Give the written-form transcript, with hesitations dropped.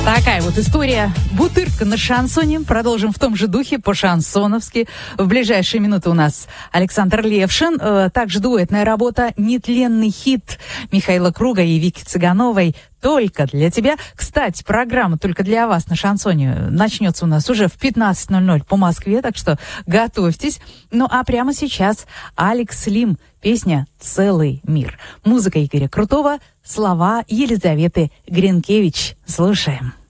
Такая вот история. Бутырка на шансоне. Продолжим в том же духе, по-шансоновски. В ближайшие минуты у нас Александр Левшин. Также дуэтная работа «Нетленный хит» Михаила Круга и Вики Цыгановой. Только для тебя. Кстати, программа «Только для вас» на шансоне начнется у нас уже в 15:00 по Москве, так что готовьтесь. Ну а прямо сейчас Алекс Лим. Песня «Целый мир». Музыка Игоря Крутого, слова Елизаветы Гринкевич. Слушаем.